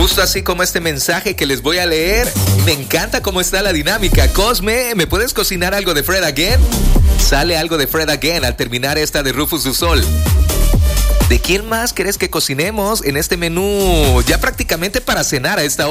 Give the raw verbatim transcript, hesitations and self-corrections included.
Justo así como este mensaje que les voy a leer. Me encanta cómo está la dinámica. Cosme, ¿me puedes cocinar algo de Fred Again? Sale algo de Fred Again al terminar esta de Rufus Du Sol. ¿De quién más querés que cocinemos en este menú ya prácticamente para cenar a esta hora?